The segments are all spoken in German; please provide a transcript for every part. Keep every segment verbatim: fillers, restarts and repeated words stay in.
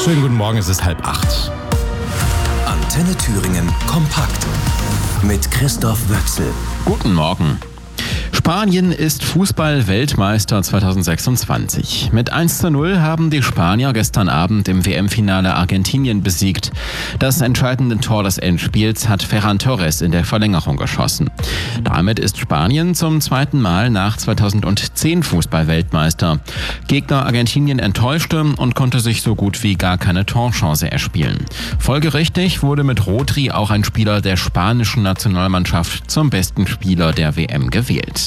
Schönen guten Morgen, es ist halb acht. Antenne Thüringen kompakt mit Christoph Wöchsel. Guten Morgen. Spanien ist Fußball-Weltmeister zweitausendsechsundzwanzig. Mit eins zu null haben die Spanier gestern Abend im W M-Finale Argentinien besiegt. Das entscheidende Tor des Endspiels hat Ferran Torres in der Verlängerung geschossen. Damit ist Spanien zum zweiten Mal nach zweitausendzehn Fußball-Weltmeister. Gegner Argentinien enttäuschte und konnte sich so gut wie gar keine Torchance erspielen. Folgerichtig wurde mit Rodri auch ein Spieler der spanischen Nationalmannschaft zum besten Spieler der W M gewählt.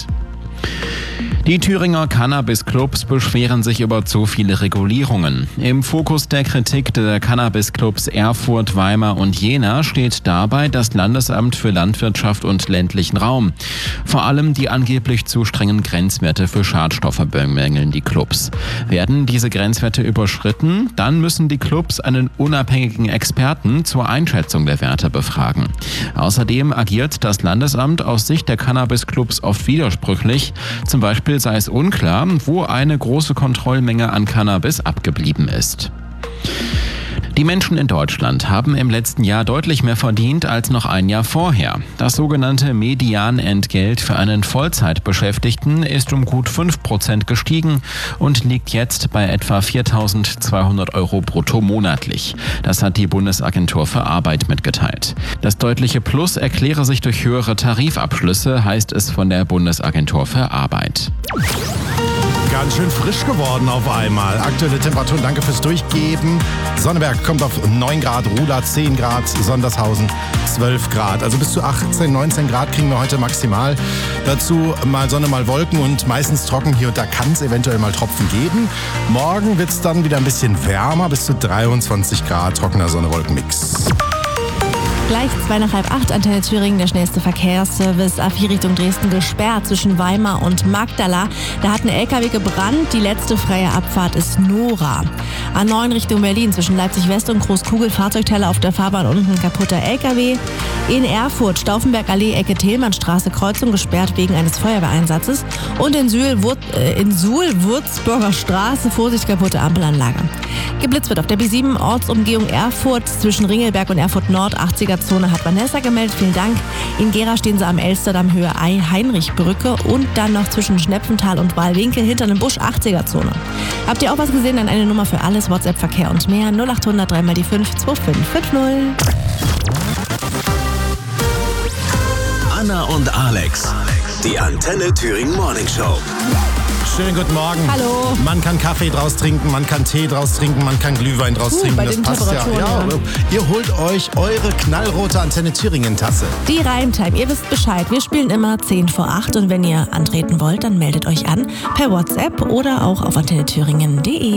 Die Thüringer Cannabis-Clubs beschweren sich über zu viele Regulierungen. Im Fokus der Kritik der Cannabis-Clubs Erfurt, Weimar und Jena steht dabei das Landesamt für Landwirtschaft und ländlichen Raum. Vor allem die angeblich zu strengen Grenzwerte für Schadstoffe bemängeln die Clubs. Werden diese Grenzwerte überschritten, dann müssen die Clubs einen unabhängigen Experten zur Einschätzung der Werte befragen. Außerdem agiert das Landesamt aus Sicht der Cannabis-Clubs oft widersprüchlich. Zum Beispiel sei es unklar, wo eine große Kontrollmenge an Cannabis abgeblieben ist. Die Menschen in Deutschland haben im letzten Jahr deutlich mehr verdient als noch ein Jahr vorher. Das sogenannte Medianentgelt für einen Vollzeitbeschäftigten ist um gut fünf Prozent gestiegen und liegt jetzt bei etwa viertausendzweihundert Euro brutto monatlich. Das hat die Bundesagentur für Arbeit mitgeteilt. Das deutliche Plus erkläre sich durch höhere Tarifabschlüsse, heißt es von der Bundesagentur für Arbeit. Ganz schön frisch geworden auf einmal. Aktuelle Temperaturen, danke fürs Durchgeben. Sonneberg kommt auf neun Grad, Ruda zehn Grad, Sondershausen zwölf Grad. Also bis zu achtzehn, neunzehn Grad kriegen wir heute maximal. Dazu mal Sonne, mal Wolken und meistens trocken. Hier und da kann es eventuell mal Tropfen geben. Morgen wird es dann wieder ein bisschen wärmer, bis zu dreiundzwanzig Grad, trockener Sonne-Wolken-Mix. Gleich zwei nach halb acht, Antenne Thüringen, der schnellste Verkehrsservice. A vier Richtung Dresden gesperrt zwischen Weimar und Magdala. Da hat ein L K W gebrannt. Die letzte freie Abfahrt ist Nora. A neun Richtung Berlin zwischen Leipzig West und Großkugel. Fahrzeugteile auf der Fahrbahn und ein kaputter L K W. In Erfurt, Stauffenberg-Allee, Ecke Thälmannstraße, Kreuzung gesperrt wegen eines Feuerwehreinsatzes. Und in Suhl, Wur- äh, in Suhl, Würzburger Straße, Vorsicht, kaputte Ampelanlage. Geblitzt wird auf der B sieben, Ortsumgehung Erfurt zwischen Ringelberg und Erfurt Nord, achtziger Zone hat Vanessa gemeldet, vielen Dank. In Gera stehen sie am Elsterdamm Höhe Ei-Heinrich-Brücke und dann noch zwischen Schnepfental und Wahlwinkel hinter einem Busch, achtziger Zone. Habt ihr auch was gesehen? Dann eine Nummer für alles, WhatsApp, Verkehr und mehr, null acht hundert drei mal die fünf zwei fünf fünf null. Anna und Alex, die Antenne Thüringen Morning Show. Schönen guten Morgen. Hallo. Man kann Kaffee draus trinken, man kann Tee draus trinken, man kann Glühwein draus Uh, trinken. bei Das den passt ja. Temperaturen, ja. ja. Ihr holt euch eure knallrote Antenne Thüringen Tasse. Die Reimtime, ihr wisst Bescheid. Wir spielen immer zehn vor acht und wenn ihr antreten wollt, dann meldet euch an per WhatsApp oder auch auf antenne thüringen punkt de.